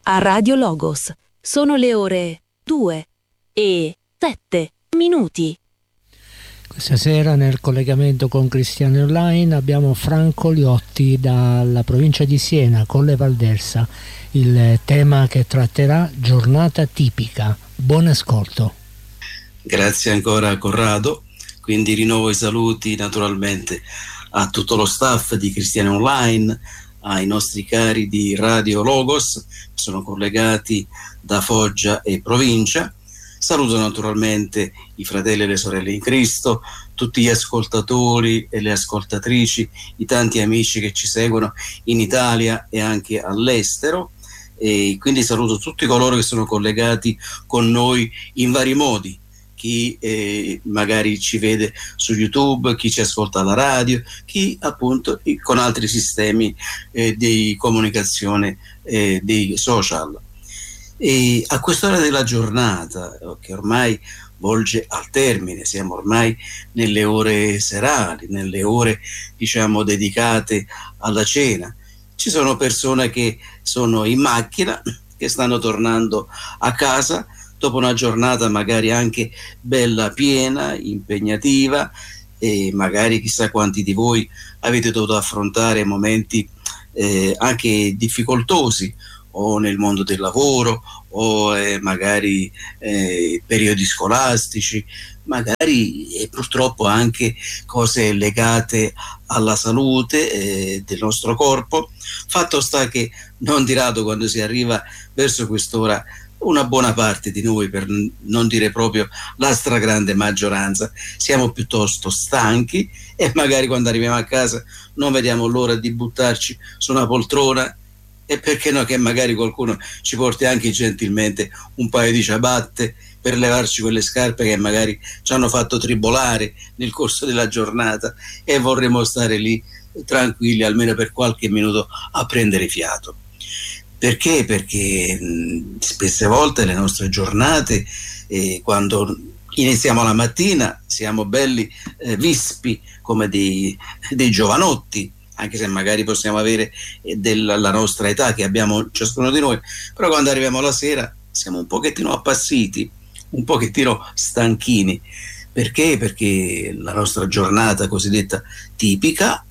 a Radio Logos. Sono le ore 2:07. Questa sera nel collegamento con Cristiani Online abbiamo Franco Liotti dalla provincia di Siena, Colle Valdelsa. Il tema che tratterà: giornata tipica. Buon ascolto. Grazie ancora Corrado, quindi rinnovo i saluti naturalmente a tutto lo staff di Cristiani Online, ai nostri cari di Radio Logos, che sono collegati da Foggia e provincia. Saluto naturalmente i fratelli e le sorelle in Cristo, tutti gli ascoltatori e le ascoltatrici, i tanti amici che ci seguono in Italia e anche all'estero, e quindi saluto tutti coloro che sono collegati con noi in vari modi, chi magari ci vede su YouTube, chi ci ascolta alla radio, chi appunto con altri sistemi di comunicazione dei social. E a quest'ora della giornata, che ormai volge al termine, siamo ormai nelle ore serali, nelle ore diciamo dedicate alla cena, ci sono persone che sono in macchina, che stanno tornando a casa dopo una giornata magari anche bella piena, impegnativa, e magari chissà quanti di voi avete dovuto affrontare momenti anche difficoltosi, o nel mondo del lavoro, o magari periodi scolastici, magari e purtroppo anche cose legate alla salute del nostro corpo. Fatto sta che non di rado quando si arriva verso quest'ora una buona parte di noi, per non dire proprio la stragrande maggioranza, siamo piuttosto stanchi e magari quando arriviamo a casa non vediamo l'ora di buttarci su una poltrona, e perché no che magari qualcuno ci porti anche gentilmente un paio di ciabatte per levarci quelle scarpe che magari ci hanno fatto tribolare nel corso della giornata, e vorremmo stare lì tranquilli almeno per qualche minuto a prendere fiato. Perché? Perché spesse volte le nostre giornate, quando iniziamo la mattina, siamo belli vispi come dei giovanotti, anche se magari possiamo avere la nostra età che abbiamo ciascuno di noi, però quando arriviamo la sera siamo un pochettino appassiti, un pochettino stanchini. Perché? Perché la nostra giornata cosiddetta tipica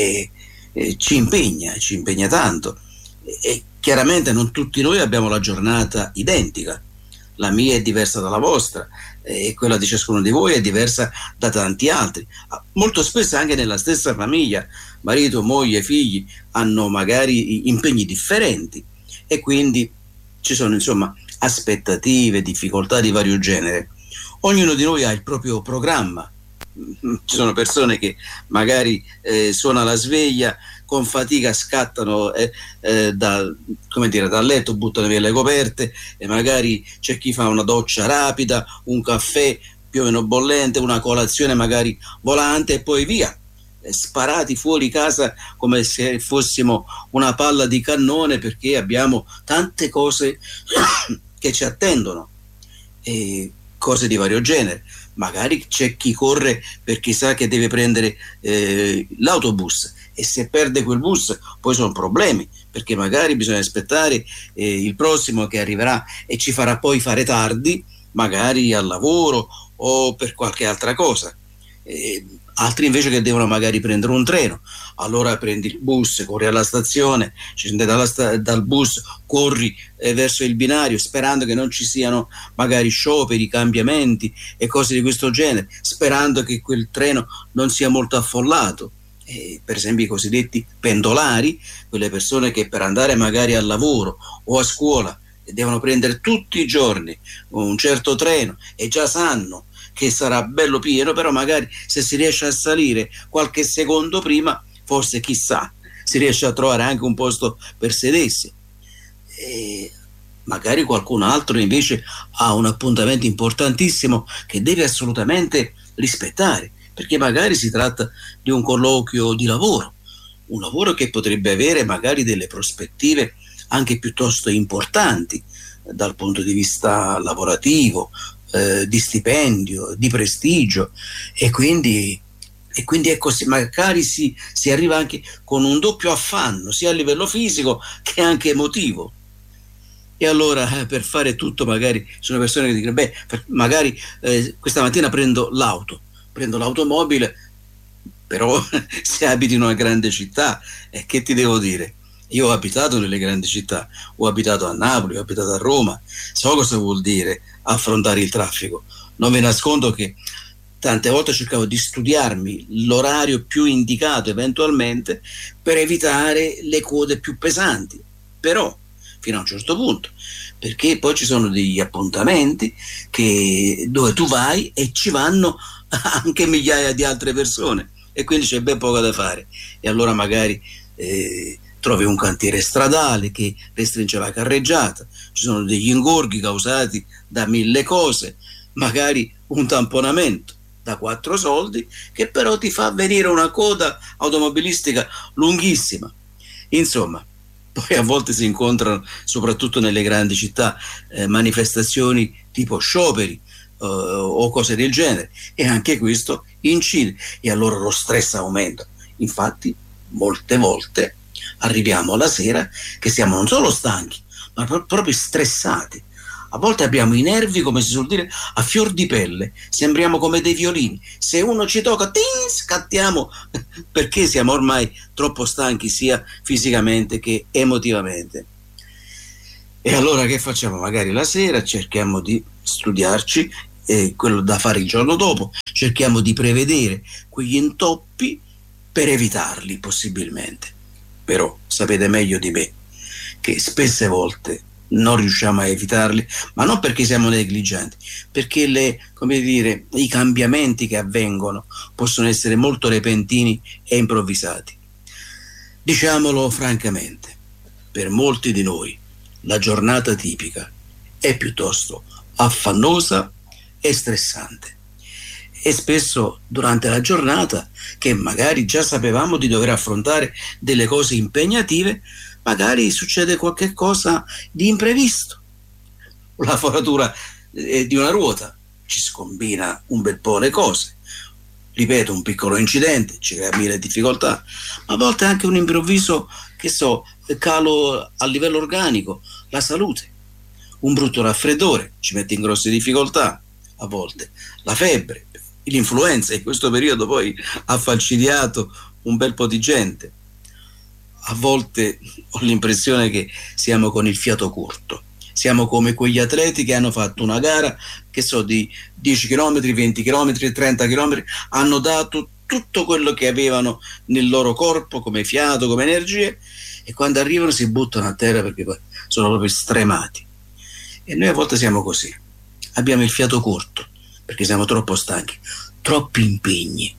ci impegna tanto, e chiaramente non tutti noi abbiamo la giornata identica. La mia è diversa dalla vostra, e quella di ciascuno di voi è diversa da tanti altri. Molto spesso anche nella stessa famiglia, marito, moglie, figli hanno magari impegni differenti, e quindi ci sono insomma aspettative, difficoltà di vario genere. Ognuno di noi ha il proprio programma. Ci sono persone che magari suona la sveglia, con fatica scattano dal letto, buttano via le coperte, e magari c'è chi fa una doccia rapida, un caffè più o meno bollente, una colazione magari volante, e poi via, sparati fuori casa come se fossimo una palla di cannone, perché abbiamo tante cose che ci attendono, e cose di vario genere. Magari c'è chi corre perché sa che deve prendere l'autobus, e se perde quel bus poi sono problemi, perché magari bisogna aspettare il prossimo che arriverà e ci farà poi fare tardi, magari al lavoro o per qualche altra cosa. Altri invece che devono magari prendere un treno, allora prendi il bus, corri alla stazione, scendi dal bus, corri verso il binario, sperando che non ci siano magari scioperi, cambiamenti e cose di questo genere, sperando che quel treno non sia molto affollato. Per esempio i cosiddetti pendolari, quelle persone che per andare magari al lavoro o a scuola devono prendere tutti i giorni un certo treno, e già sanno che sarà bello pieno, però magari se si riesce a salire qualche secondo prima, forse chissà, si riesce a trovare anche un posto per sedersi. E magari qualcun altro invece ha un appuntamento importantissimo che deve assolutamente rispettare, perché magari si tratta di un colloquio di lavoro, un lavoro che potrebbe avere magari delle prospettive anche piuttosto importanti dal punto di vista lavorativo, di stipendio, di prestigio, e quindi è così, magari si arriva anche con un doppio affanno sia a livello fisico che anche emotivo. E allora per fare tutto magari sono persone che dicono, beh, magari questa mattina prendo l'automobile, però se abiti in una grande città, che ti devo dire? Io ho abitato nelle grandi città, ho abitato a Napoli, ho abitato a Roma, so cosa vuol dire affrontare il traffico. Non vi nascondo che tante volte cercavo di studiarmi l'orario più indicato eventualmente per evitare le code più pesanti, però fino a un certo punto, perché poi ci sono degli appuntamenti dove tu vai e ci vanno anche migliaia di altre persone e quindi c'è ben poco da fare, e allora magari trovi un cantiere stradale che restringe la carreggiata, ci sono degli ingorghi causati da 1000 cose, magari un tamponamento da 4 soldi che però ti fa venire una coda automobilistica lunghissima. Insomma, poi a volte si incontrano, soprattutto nelle grandi città, manifestazioni tipo scioperi o cose del genere, e anche questo incide e allora lo stress aumenta. Infatti molte volte arriviamo alla sera che siamo non solo stanchi ma proprio stressati. A volte abbiamo i nervi, come si suol dire, a fior di pelle, sembriamo come dei violini. Se uno ci tocca, scattiamo, perché siamo ormai troppo stanchi sia fisicamente che emotivamente. E allora che facciamo? Magari la sera cerchiamo di studiarci quello da fare il giorno dopo, cerchiamo di prevedere quegli intoppi per evitarli possibilmente. Però sapete meglio di me che spesse volte non riusciamo a evitarli, ma non perché siamo negligenti, perché i cambiamenti che avvengono possono essere molto repentini e improvvisati. Diciamolo francamente, per molti di noi la giornata tipica è piuttosto affannosa e stressante, e spesso durante la giornata, che magari già sapevamo di dover affrontare delle cose impegnative, magari succede qualche cosa di imprevisto, la foratura di una ruota ci scombina un bel po' le cose, ripeto, un piccolo incidente ci crea 1000 difficoltà, ma a volte anche un improvviso, calo a livello organico, la salute, un brutto raffreddore ci mette in grosse difficoltà, a volte la febbre, l'influenza in questo periodo poi ha falcidiato un bel po' di gente. A volte ho l'impressione che siamo con il fiato corto, siamo come quegli atleti che hanno fatto una gara, di 10 km, 20 km, 30 km, hanno dato tutto quello che avevano nel loro corpo come fiato, come energie, e quando arrivano si buttano a terra perché poi sono proprio stremati. E noi a volte siamo così, abbiamo il fiato corto perché siamo troppo stanchi, troppi impegni.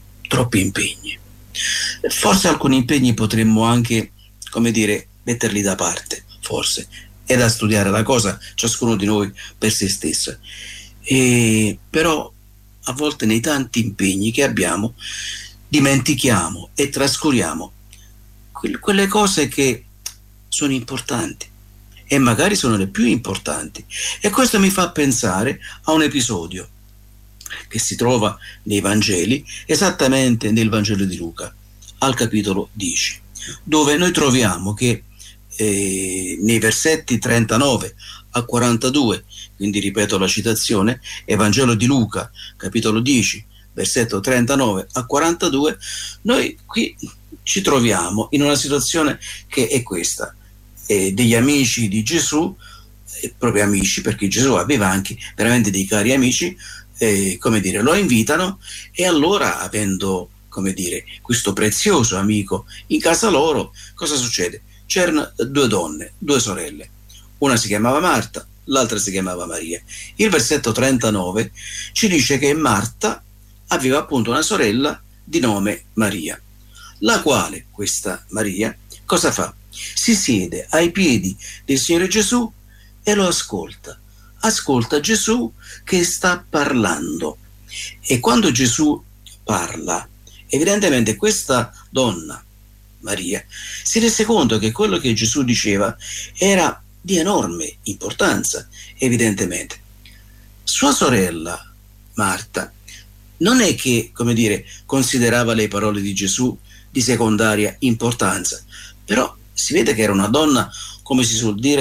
Forse alcuni impegni potremmo anche, metterli da parte, forse, è da studiare la cosa, ciascuno di noi per se stesso. Però a volte nei tanti impegni che abbiamo dimentichiamo e trascuriamo quelle cose che sono importanti e magari sono le più importanti. E questo mi fa pensare a un episodio che si trova nei Vangeli, esattamente nel Vangelo di Luca, al capitolo 10, dove noi troviamo che nei versetti 39 a 42, quindi ripeto la citazione, Evangelo di Luca, capitolo 10, versetto 39 a 42, noi qui ci troviamo in una situazione che è questa, degli amici di Gesù, proprio amici, perché Gesù aveva anche veramente dei cari amici, lo invitano, e allora, avendo questo prezioso amico in casa loro, cosa succede? C'erano 2 donne, 2 sorelle, una si chiamava Marta, l'altra si chiamava Maria. Il versetto 39 ci dice che Marta aveva appunto una sorella di nome Maria, la quale, questa Maria, cosa fa? Si siede ai piedi del Signore Gesù e lo ascolta Gesù che sta parlando. E quando Gesù parla, evidentemente questa donna, Maria, si rese conto che quello che Gesù diceva era di enorme importanza, evidentemente. Sua sorella, Marta, non è che, considerava le parole di Gesù di secondaria importanza, però si vede che era una donna, come si suol dire,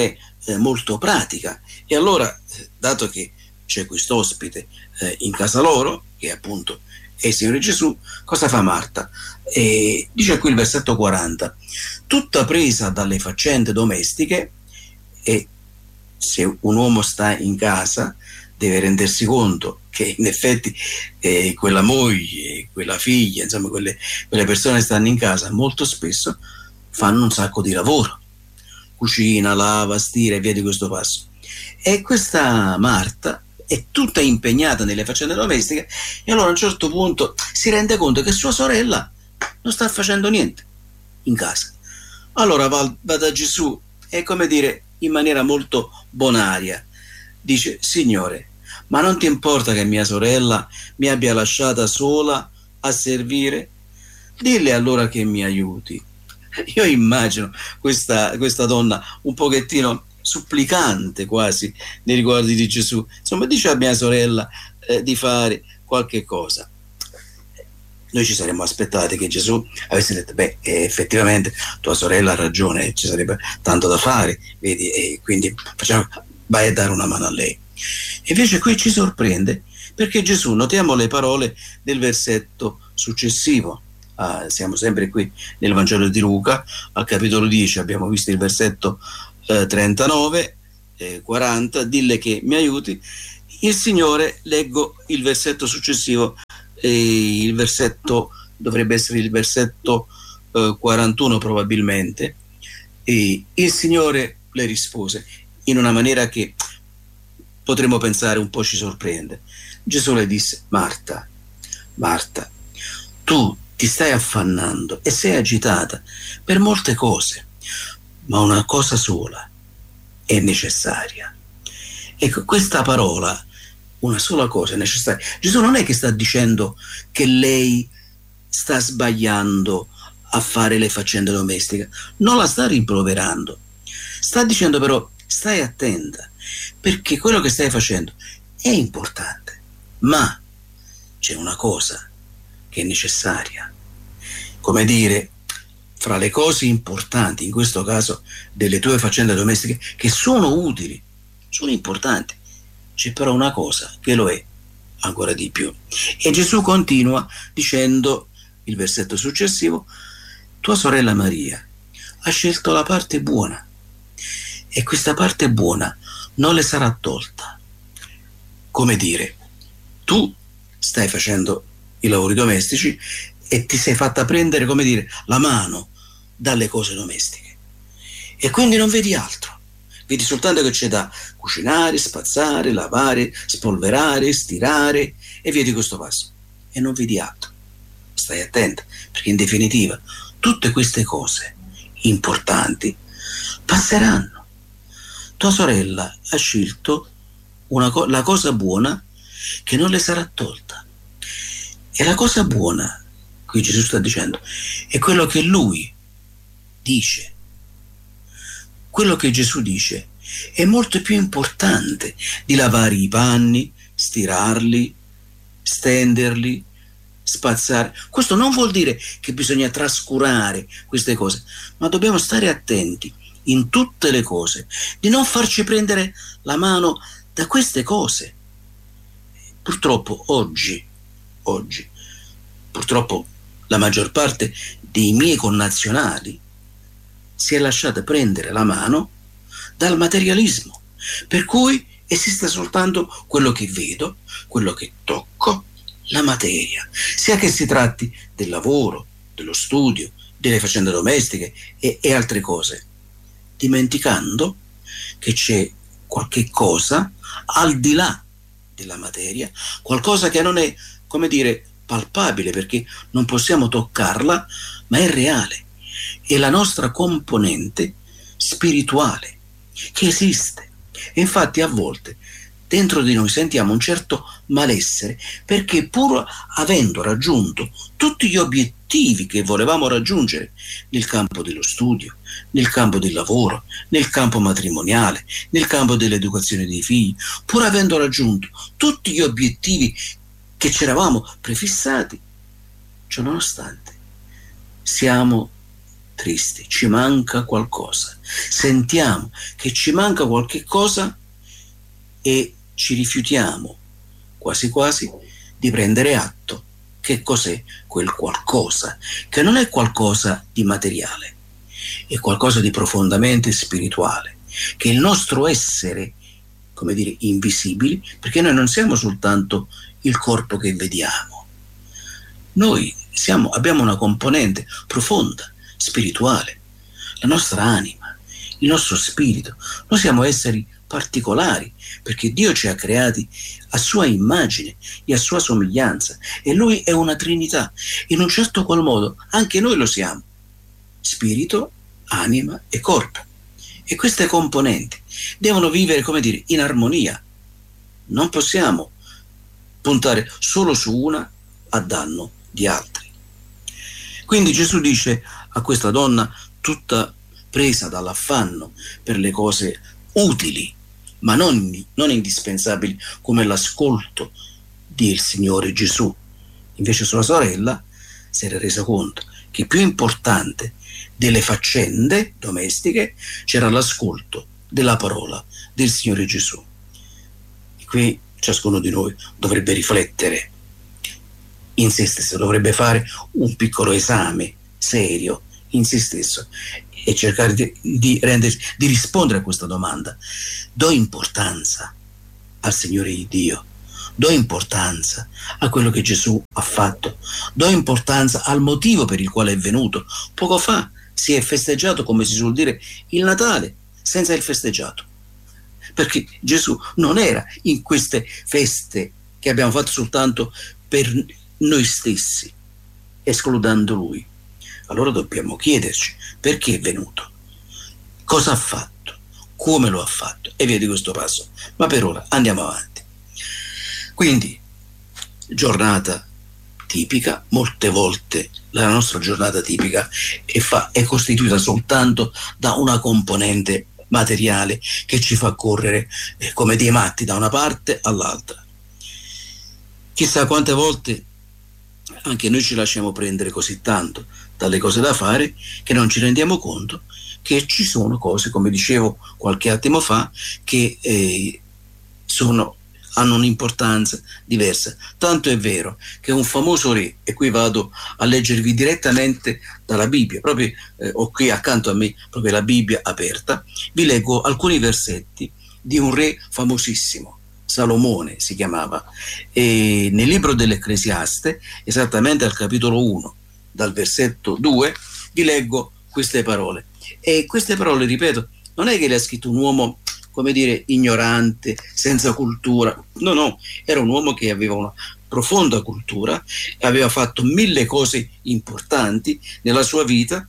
molto pratica. E allora, dato che c'è quest'ospite in casa loro, che appunto è il Signore Gesù, cosa fa Marta? Dice qui il versetto 40: tutta presa dalle faccende domestiche, e se un uomo sta in casa deve rendersi conto che in effetti quella moglie, quella figlia, insomma quelle persone che stanno in casa molto spesso fanno un sacco di lavoro, cucina, lava, stira e via di questo passo. E questa Marta è tutta impegnata nelle faccende domestiche, e allora a un certo punto si rende conto che sua sorella non sta facendo niente in casa. Allora va da Gesù e, come dire, in maniera molto bonaria dice: Signore, ma non ti importa che mia sorella mi abbia lasciata sola a servire? Dille allora che mi aiuti. Io immagino questa donna un pochettino supplicante quasi nei riguardi di Gesù. Insomma, dice a mia sorella di fare qualche cosa. Noi ci saremmo aspettati che Gesù avesse detto: beh, effettivamente tua sorella ha ragione, ci sarebbe tanto da fare, vedi, e quindi vai a dare una mano a lei. Invece qui ci sorprende, perché Gesù, notiamo le parole del versetto successivo. Siamo sempre qui nel Vangelo di Luca, al capitolo 10, abbiamo visto il versetto 39, 40, dille che mi aiuti. Il Signore, leggo il versetto successivo, il versetto dovrebbe essere il versetto 41 probabilmente, e il Signore le rispose in una maniera che potremmo pensare un po' ci sorprende. Gesù le disse: Marta, Marta, tu ti stai affannando e sei agitata per molte cose, ma una cosa sola è necessaria. Ecco, questa parola, una sola cosa è necessaria. Gesù non è che sta dicendo che lei sta sbagliando a fare le faccende domestiche, non la sta rimproverando, sta dicendo però: stai attenta, perché quello che stai facendo è importante, ma c'è una cosa che è necessaria. Come dire, fra le cose importanti, in questo caso delle tue faccende domestiche, che sono utili, sono importanti, c'è però una cosa che lo è ancora di più. E Gesù continua dicendo, il versetto successivo: tua sorella Maria ha scelto la parte buona, e questa parte buona non le sarà tolta. Come dire, tu stai facendo i lavori domestici e ti sei fatta prendere, come dire, la mano dalle cose domestiche, e quindi non vedi altro, vedi soltanto che c'è da cucinare, spazzare, lavare, spolverare, stirare e via di questo passo, e non vedi altro. Stai attenta, perché in definitiva tutte queste cose importanti passeranno. Tua sorella ha scelto la cosa buona che non le sarà tolta, e la cosa buona, qui Gesù sta dicendo, è quello che lui dice. Quello che Gesù dice è molto più importante di lavare i panni, stirarli, stenderli, spazzare. Questo non vuol dire che bisogna trascurare queste cose, ma dobbiamo stare attenti in tutte le cose di non farci prendere la mano da queste cose. Purtroppo oggi purtroppo la maggior parte dei miei connazionali si è lasciata prendere la mano dal materialismo, per cui esiste soltanto quello che vedo, quello che tocco, la materia, sia che si tratti del lavoro, dello studio, delle faccende domestiche e altre cose, dimenticando che c'è qualche cosa al di là della materia, qualcosa che non è, come dire, palpabile, perché non possiamo toccarla, ma è reale. È la nostra componente spirituale che esiste. E infatti a volte dentro di noi sentiamo un certo malessere, perché pur avendo raggiunto tutti gli obiettivi che volevamo raggiungere nel campo dello studio, nel campo del lavoro, nel campo matrimoniale, nel campo dell'educazione dei figli, pur avendo raggiunto tutti gli obiettivi che ci eravamo prefissati, ciononostante siamo tristi, ci manca qualcosa, sentiamo che ci manca qualche cosa e ci rifiutiamo quasi quasi di prendere atto che cos'è quel qualcosa, che non è qualcosa di materiale, è qualcosa di profondamente spirituale, che il nostro essere, come dire, invisibili, perché noi non siamo soltanto il corpo che vediamo, noi abbiamo una componente profonda, spirituale, la nostra anima, il nostro spirito. Noi siamo esseri particolari perché Dio ci ha creati a sua immagine e a sua somiglianza, e Lui è una Trinità. In un certo qual modo anche noi lo siamo: spirito, anima e corpo. E queste componenti devono vivere, come dire, in armonia. Non possiamo puntare solo su una a danno di altri. Quindi Gesù dice a questa donna, tutta presa dall'affanno per le cose utili, ma non indispensabili, come l'ascolto del Signore Gesù. Invece sua sorella si era resa conto che più importante delle faccende domestiche c'era l'ascolto della parola del Signore Gesù. E qui ciascuno di noi dovrebbe riflettere in se stesso, dovrebbe fare un piccolo esame serio in se stesso e cercare di rispondere a questa domanda. Do importanza al Signore Dio, do importanza a quello che Gesù ha fatto, do importanza al motivo per il quale è venuto. Poco fa si è festeggiato, come si suol dire, il Natale senza il festeggiato, perché Gesù non era in queste feste che abbiamo fatto soltanto per noi stessi, escludendo Lui. Allora dobbiamo chiederci perché è venuto, cosa ha fatto, come lo ha fatto, e via di questo passo. Ma per ora andiamo avanti. Quindi, giornata tipica. Molte volte la nostra giornata tipica è costituita soltanto da una componente materiale che ci fa correre come dei matti da una parte all'altra. Chissà quante volte anche noi ci lasciamo prendere così tanto dalle cose da fare che non ci rendiamo conto che ci sono cose, come dicevo qualche attimo fa, che hanno un'importanza diversa. Tanto è vero che un famoso re, e qui vado a leggervi direttamente dalla Bibbia, proprio ho qui accanto a me proprio la Bibbia aperta, vi leggo alcuni versetti di un re famosissimo, Salomone si chiamava, e nel libro dell'Ecclesiaste, esattamente al capitolo 1, dal versetto 2, vi leggo queste parole. E queste parole, ripeto, non è che le ha scritto un uomo, come dire, ignorante, senza cultura. No, era un uomo che aveva una profonda cultura, aveva fatto 1000 cose importanti nella sua vita,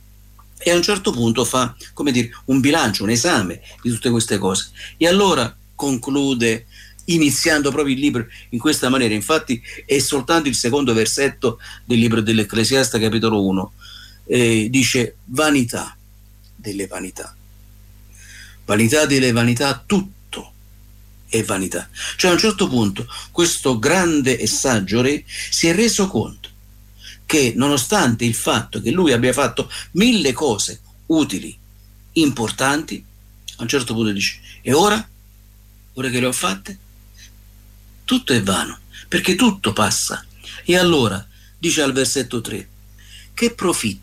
e a un certo punto fa, come dire, un bilancio, un esame di tutte queste cose. E allora conclude, iniziando proprio il libro in questa maniera. Infatti è soltanto il secondo versetto del libro dell'Ecclesiaste, capitolo 1, dice: vanità delle vanità. Vanità delle vanità, tutto è vanità. Cioè a un certo punto questo grande e saggio re si è reso conto che, nonostante il fatto che lui abbia fatto 1000 cose utili, importanti, a un certo punto dice: e ora che le ho fatte, tutto è vano, perché tutto passa. E allora dice al versetto 3: che profitto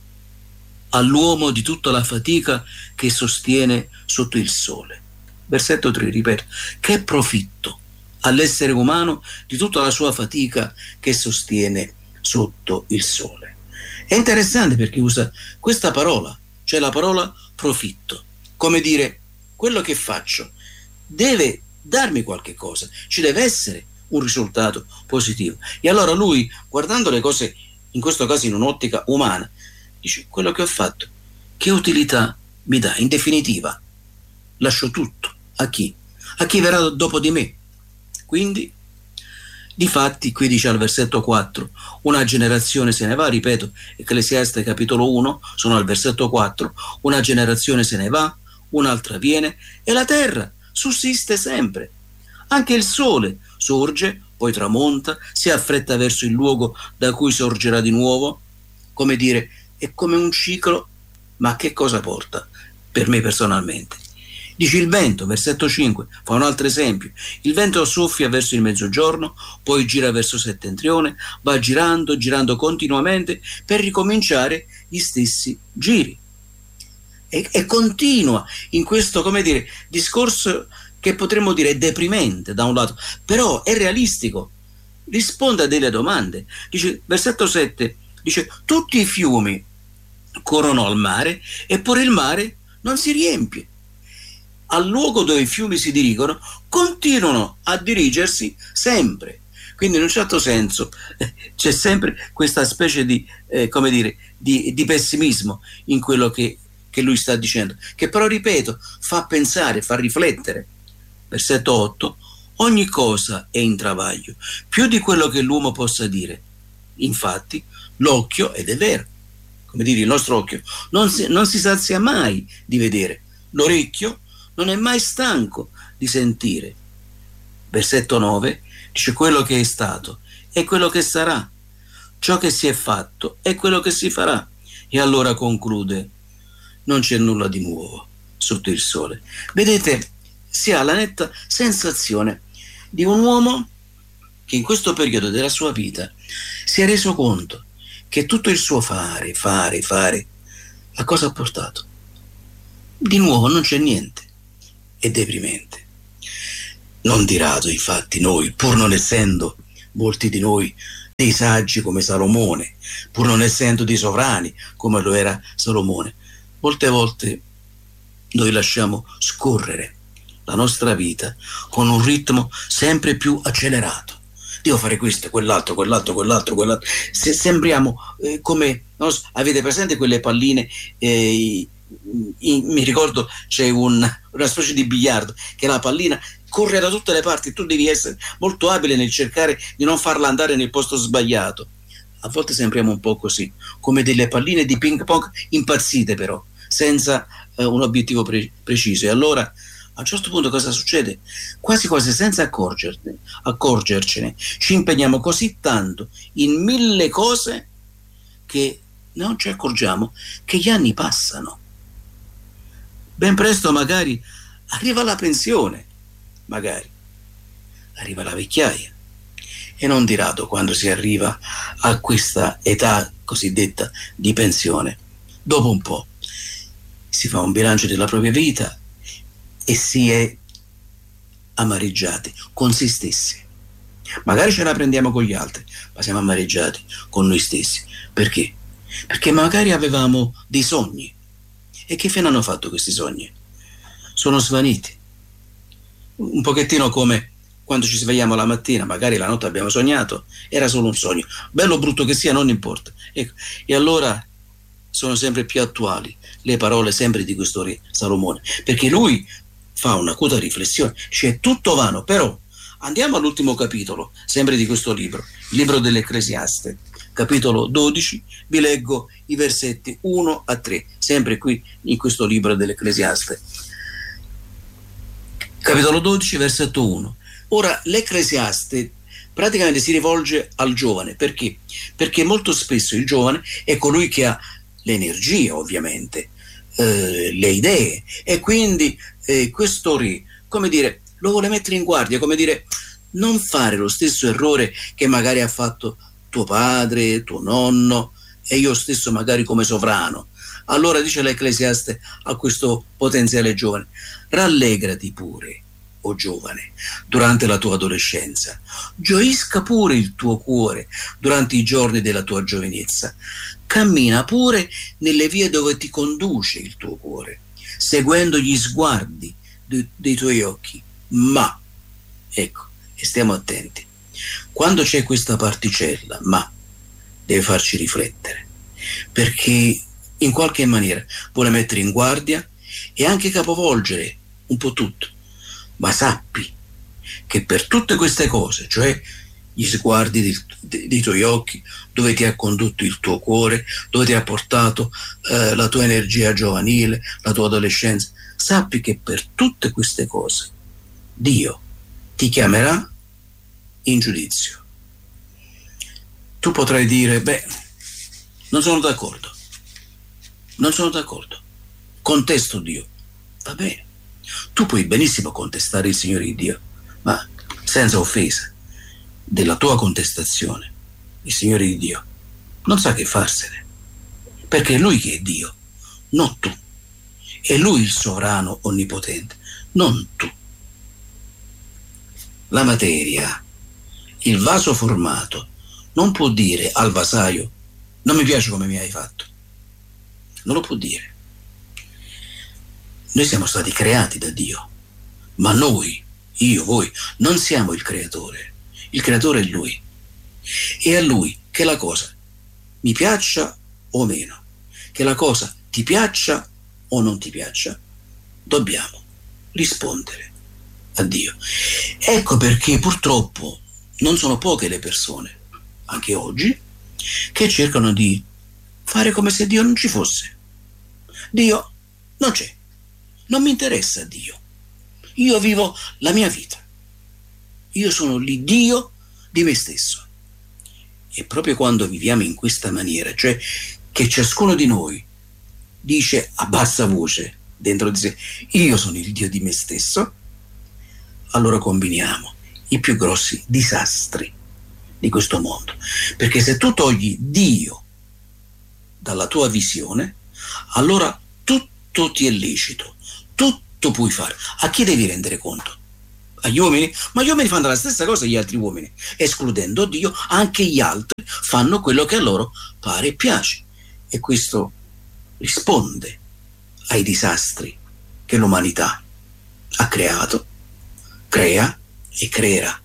all'uomo di tutta la fatica che sostiene sotto il sole. Versetto 3, ripeto: che profitto all'essere umano di tutta la sua fatica che sostiene sotto il sole. È interessante perché usa questa parola, cioè la parola profitto, come dire, quello che faccio deve darmi qualche cosa, ci deve essere un risultato positivo. E allora lui, guardando le cose in questo caso in un'ottica umana, dice: quello che ho fatto, che utilità mi dà? In definitiva, lascio tutto a chi? A chi verrà dopo di me. Quindi, difatti, qui dice al versetto 4: una generazione se ne va, ripeto, Ecclesiaste capitolo 1, sono al versetto 4, una generazione se ne va, un'altra viene, e la terra sussiste sempre. Anche il sole sorge, poi tramonta, si affretta verso il luogo da cui sorgerà di nuovo, come dire, è come un ciclo, ma che cosa porta per me personalmente? Dice il vento, versetto 5, fa un altro esempio. Il vento soffia verso il mezzogiorno, poi gira verso settentrione, va girando, girando continuamente per ricominciare gli stessi giri. E continua in questo, come dire, discorso che potremmo dire deprimente da un lato, però è realistico, risponde a delle domande. Dice, versetto 7, dice, tutti i fiumi corrono al mare, eppure il mare non si riempie. Al luogo dove i fiumi si dirigono, continuano a dirigersi sempre. Quindi in un certo senso c'è sempre questa specie di, come dire, di pessimismo in quello che lui sta dicendo, che però, ripeto, fa pensare, fa riflettere. Versetto 8, ogni cosa è in travaglio, più di quello che l'uomo possa dire. Infatti, l'occhio, ed è vero, come dire, il nostro occhio non si sazia mai di vedere, l'orecchio non è mai stanco di sentire. Versetto 9 dice, quello che è stato è quello che sarà, ciò che si è fatto è quello che si farà. E allora conclude, non c'è nulla di nuovo sotto il sole. Vedete, si ha la netta sensazione di un uomo che in questo periodo della sua vita si è reso conto che tutto il suo fare, a cosa ha portato? Di nuovo non c'è niente. È deprimente. Non di rado, infatti, noi, pur non essendo molti di noi dei saggi come Salomone, pur non essendo dei sovrani come lo era Salomone, molte volte noi lasciamo scorrere la nostra vita con un ritmo sempre più accelerato. Devo fare questo, quell'altro. Sembriamo come, non so, avete presente quelle palline? Mi ricordo c'è una specie di biliardo che la pallina corre da tutte le parti, tu devi essere molto abile nel cercare di non farla andare nel posto sbagliato. A volte sembriamo un po' così, come delle palline di ping pong impazzite, però senza un obiettivo preciso. E allora a un certo punto cosa succede? Quasi senza accorgercene ci impegniamo così tanto in mille cose che non ci accorgiamo che gli anni passano. Ben presto magari arriva la pensione, magari arriva la vecchiaia, e non di rado quando si arriva a questa età cosiddetta di pensione, dopo un po' si fa un bilancio della propria vita e si è amareggiati con se stessi. Magari ce la prendiamo con gli altri, ma siamo amareggiati con noi stessi. Perché? Perché magari avevamo dei sogni. E che fine hanno fatto questi sogni? Sono svaniti. Un pochettino come quando ci svegliamo la mattina, magari la notte abbiamo sognato, era solo un sogno. Bello o brutto che sia, non importa. Ecco. E allora sono sempre più attuali le parole sempre di questo re Salomone, perché lui fa una acuta riflessione, cioè tutto vano. Però andiamo all'ultimo capitolo, sempre di questo libro, il libro dell'Ecclesiaste, capitolo 12, vi leggo i versetti 1 a 3, sempre qui in questo libro dell'Ecclesiaste. Capitolo 12, versetto 1. Ora l'Ecclesiaste praticamente si rivolge al giovane, perché? Perché molto spesso il giovane è colui che ha l'energia, ovviamente, le idee, e quindi questo re, come dire, lo vuole mettere in guardia, come dire, non fare lo stesso errore che magari ha fatto tuo padre, tuo nonno e io stesso magari come sovrano. Allora dice l'Ecclesiaste a questo potenziale giovane: rallegrati pure, o giovane, durante la tua adolescenza, gioisca pure il tuo cuore durante i giorni della tua giovinezza, cammina pure nelle vie dove ti conduce il tuo cuore, seguendo gli sguardi dei tuoi occhi. Ma, ecco, e stiamo attenti, quando c'è questa particella, ma, deve farci riflettere, perché in qualche maniera vuole mettere in guardia e anche capovolgere un po' tutto. Ma sappi che per tutte queste cose, cioè gli sguardi dei tuoi occhi, dove ti ha condotto il tuo cuore, dove ti ha portato la tua energia giovanile, la tua adolescenza, sappi che per tutte queste cose Dio ti chiamerà in giudizio. Tu potrai dire: beh, non sono d'accordo, Non sono d'accordo. Contesto Dio. Va bene. Tu puoi benissimo contestare il Signore di Dio, ma senza offesa. Della tua contestazione il Signore di Dio non sa che farsene, perché è Lui che è Dio, non tu. È Lui il sovrano onnipotente, non tu. La materia, il vaso formato, non può dire al vasaio: non mi piace come mi hai fatto. Non lo può dire. Noi siamo stati creati da Dio, ma noi, io, voi, non siamo il creatore. Il creatore è Lui. E a Lui che la cosa mi piaccia o meno, che la cosa ti piaccia o non ti piaccia, dobbiamo rispondere a Dio. Ecco perché purtroppo non sono poche le persone, anche oggi, che cercano di fare come se Dio non ci fosse. Dio non c'è, non mi interessa Dio. Io vivo la mia vita. Io sono l'Iddio di me stesso. E proprio quando viviamo in questa maniera, cioè che ciascuno di noi dice a bassa voce dentro di sé: io sono il Dio di me stesso, allora combiniamo i più grossi disastri di questo mondo. Perché se tu togli Dio dalla tua visione, allora tutto ti è lecito, tutto puoi fare. A chi devi rendere conto? Agli uomini? Ma gli uomini fanno la stessa cosa agli altri uomini, escludendo Dio. Anche gli altri fanno quello che a loro pare e piace, e questo risponde ai disastri che l'umanità ha creato, crea e creerà.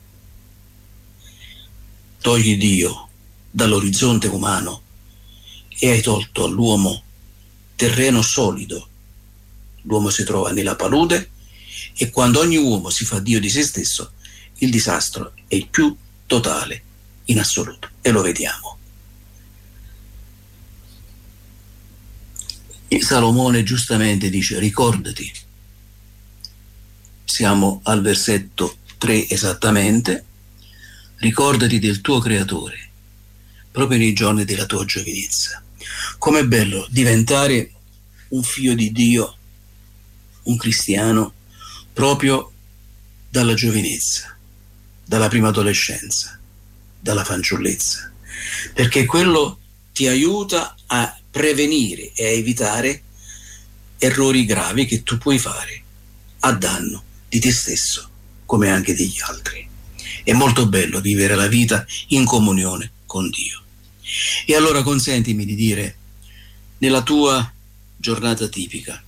Togli Dio dall'orizzonte umano e hai tolto all'uomo terreno solido. L'uomo si trova nella palude, e quando ogni uomo si fa Dio di se stesso, il disastro è il più totale in assoluto, e lo vediamo. E Salomone giustamente dice: ricordati, siamo al versetto 3 esattamente, ricordati del tuo creatore proprio nei giorni della tua giovinezza. Com'è bello diventare un figlio di Dio, un cristiano, proprio dalla giovinezza, dalla prima adolescenza, dalla fanciullezza, perché quello ti aiuta a prevenire e a evitare errori gravi che tu puoi fare a danno di te stesso come anche degli altri. È molto bello vivere la vita in comunione con Dio. E allora consentimi di dire, nella tua giornata tipica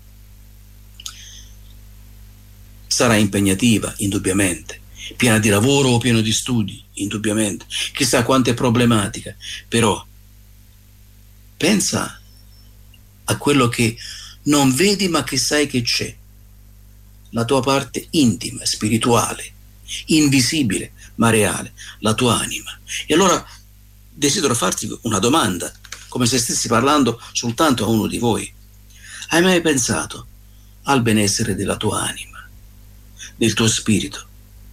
sarà impegnativa, indubbiamente, piena di lavoro o pieno di studi, indubbiamente, chissà quante problematiche, però pensa a quello che non vedi ma che sai che c'è, la tua parte intima, spirituale, invisibile ma reale, la tua anima. E allora desidero farti una domanda, come se stessi parlando soltanto a uno di voi. Hai mai pensato al benessere della tua anima, del tuo spirito?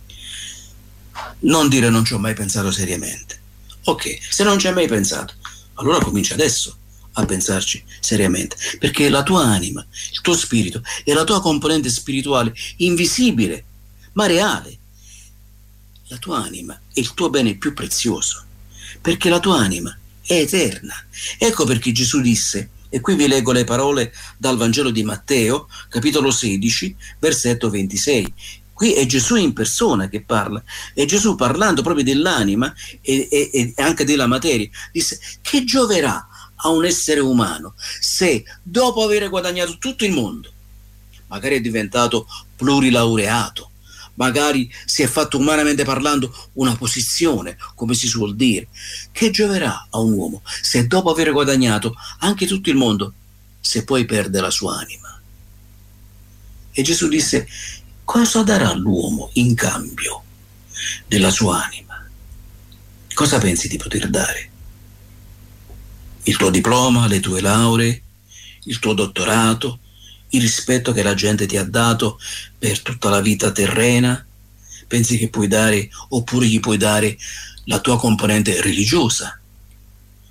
Non dire non ci ho mai pensato seriamente. Ok, se non ci hai mai pensato, allora comincia adesso a pensarci seriamente, perché la tua anima, il tuo spirito e la tua componente spirituale invisibile ma reale, la tua anima è il tuo bene più prezioso, perché la tua anima è eterna. Ecco perché Gesù disse, e qui vi leggo le parole dal Vangelo di Matteo, capitolo 16, versetto 26. Qui è Gesù in persona che parla, e Gesù, parlando proprio dell'anima e anche della materia, disse: che gioverà a un essere umano se dopo aver guadagnato tutto il mondo, magari è diventato plurilaureato, magari si è fatto umanamente parlando una posizione, come si suol dire, che gioverà a un uomo se dopo aver guadagnato anche tutto il mondo, se poi perde la sua anima? E Gesù disse: cosa darà l'uomo in cambio della sua anima? Cosa pensi di poter dare? Il tuo diploma, le tue lauree, il tuo dottorato, il rispetto che la gente ti ha dato per tutta la vita terrena? Pensi che puoi dare, oppure gli puoi dare la tua componente religiosa,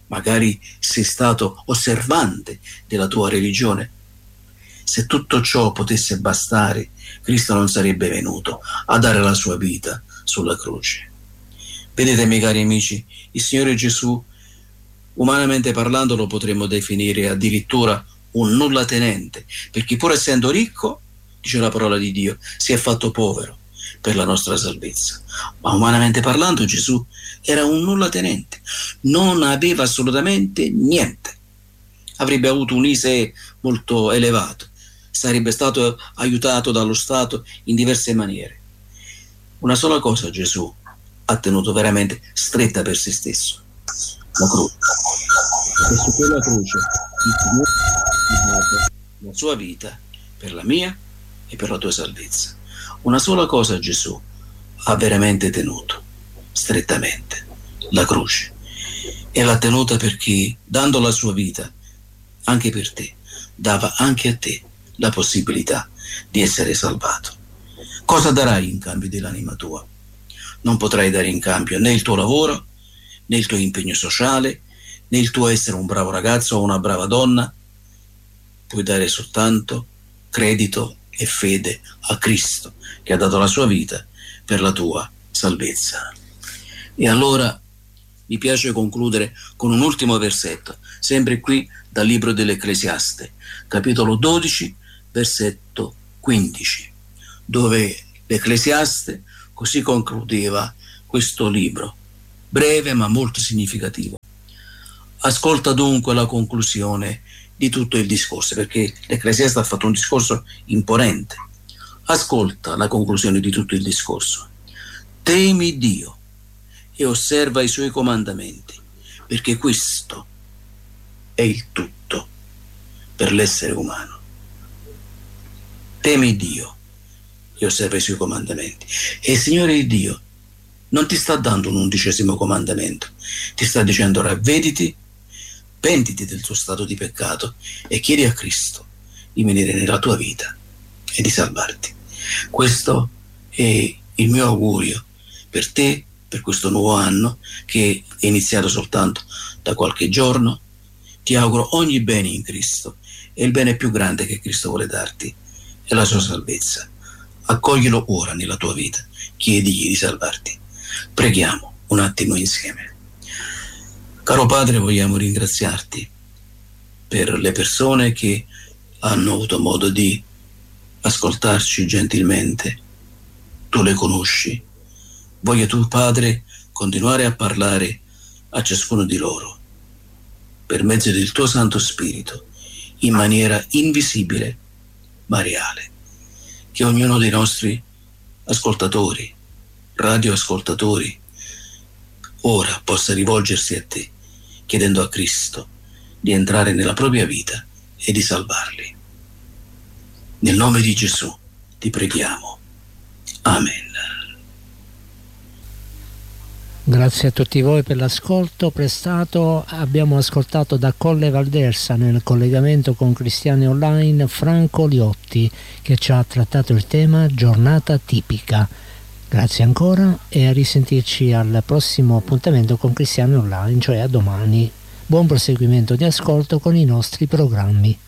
magari sei stato osservante della tua religione. Se tutto ciò potesse bastare, Cristo non sarebbe venuto a dare la sua vita sulla croce. Vedete, miei cari amici, il Signore Gesù, umanamente parlando, lo potremmo definire addirittura un nullatenente, perché pur essendo ricco, dice la parola di Dio, si è fatto povero per la nostra salvezza. Ma umanamente parlando Gesù era un nullatenente, non aveva assolutamente niente. Avrebbe avuto un ISEE molto elevato, sarebbe stato aiutato dallo Stato in diverse maniere. Una sola cosa Gesù ha tenuto veramente stretta per se stesso: la croce. E su quella croce il Signore ha dato la sua vita per la mia e per la tua salvezza. Una sola cosa Gesù ha veramente tenuto strettamente: la croce. E l'ha tenuta perché, dando la sua vita anche per te, dava anche a te la possibilità di essere salvato. Cosa darai in cambio dell'anima tua? Non potrai dare in cambio né il tuo lavoro, né il tuo impegno sociale, né il tuo essere un bravo ragazzo o una brava donna. Puoi dare soltanto credito e fede a Cristo, che ha dato la sua vita per la tua salvezza. E allora mi piace concludere con un ultimo versetto, sempre qui dal libro dell'Ecclesiaste, capitolo 12, versetto 15, dove l'Ecclesiaste così concludeva questo libro, breve ma molto significativo. Ascolta dunque la conclusione di tutto il discorso, perché l'Ecclesiaste ha fatto un discorso imponente. Ascolta la conclusione di tutto il discorso. Temi Dio e osserva i suoi comandamenti, perché questo è il tutto per l'essere umano. Temi Dio e osserva i suoi comandamenti. E il Signore Dio non ti sta dando un 11° comandamento, ti sta dicendo: ravvediti, pentiti del tuo stato di peccato e chiedi a Cristo di venire nella tua vita e di salvarti. Questo è il mio augurio per te, per questo nuovo anno che è iniziato soltanto da qualche giorno. Ti auguro ogni bene in Cristo, e il bene più grande che Cristo vuole darti è la sua salvezza. Accoglilo ora nella tua vita, chiedigli di salvarti. Preghiamo un attimo insieme. Caro Padre, vogliamo ringraziarti per le persone che hanno avuto modo di ascoltarci gentilmente. Tu le conosci. Voglia tu, Padre, continuare a parlare a ciascuno di loro per mezzo del tuo Santo Spirito, in maniera invisibile ma reale. Che ognuno dei nostri ascoltatori, radioascoltatori, ora possa rivolgersi a te, chiedendo a Cristo di entrare nella propria vita e di salvarli. Nel nome di Gesù ti preghiamo. Amen. Grazie a tutti voi per l'ascolto prestato. Abbiamo ascoltato da Colle Valdersa, nel collegamento con Cristiani Online, Franco Liotti, che ci ha trattato il tema giornata tipica. Grazie ancora e a risentirci al prossimo appuntamento con Cristiani Online, cioè a domani. Buon proseguimento di ascolto con i nostri programmi.